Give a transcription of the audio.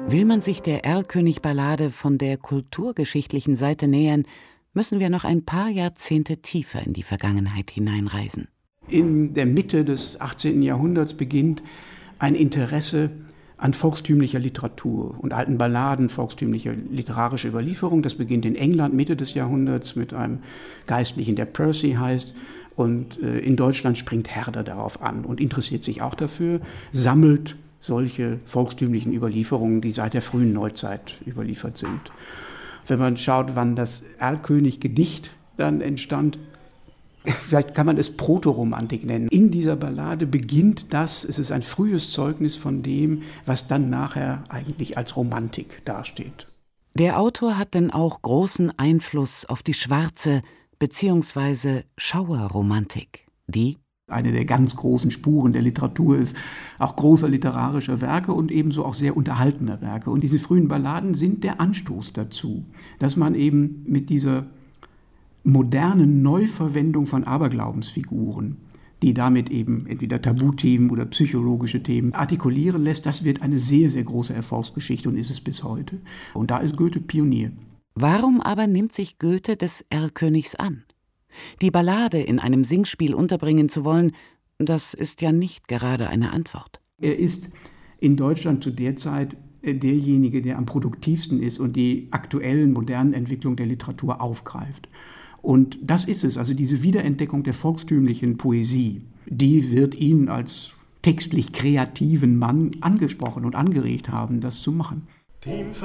Will man sich der Erlkönig-Ballade von der kulturgeschichtlichen Seite nähern, müssen wir noch ein paar Jahrzehnte tiefer in die Vergangenheit hineinreisen. In der Mitte des 18. Jahrhunderts beginnt ein Interesse an volkstümlicher Literatur und alten Balladen, volkstümlicher literarischer Überlieferung. Das beginnt in England Mitte des Jahrhunderts mit einem Geistlichen, der Percy heißt. Und in Deutschland springt Herder darauf an und interessiert sich auch dafür, sammelt solche volkstümlichen Überlieferungen, die seit der frühen Neuzeit überliefert sind. Wenn man schaut, wann das Erlkönig-Gedicht dann entstand, vielleicht kann man es Protoromantik nennen. In dieser Ballade beginnt das, es ist ein frühes Zeugnis von dem, was dann nachher eigentlich als Romantik dasteht. Der Autor hat denn auch großen Einfluss auf die schwarze bzw. Schauerromantik, die eine der ganz großen Spuren der Literatur ist, auch großer literarischer Werke und ebenso auch sehr unterhaltener Werke. Und diese frühen Balladen sind der Anstoß dazu, dass man eben mit dieser modernen Neuverwendung von Aberglaubensfiguren, die damit eben entweder Tabuthemen oder psychologische Themen artikulieren lässt, das wird eine sehr, sehr große Erfolgsgeschichte und ist es bis heute. Und da ist Goethe Pionier. Warum aber nimmt sich Goethe des Erlkönigs an? Die Ballade in einem Singspiel unterbringen zu wollen, das ist ja nicht gerade eine Antwort. Er ist in Deutschland zu der Zeit derjenige, der am produktivsten ist und die aktuellen modernen Entwicklungen der Literatur aufgreift. Und das ist es, also diese Wiederentdeckung der volkstümlichen Poesie, die wird ihn als textlich kreativen Mann angesprochen und angeregt haben, das zu machen.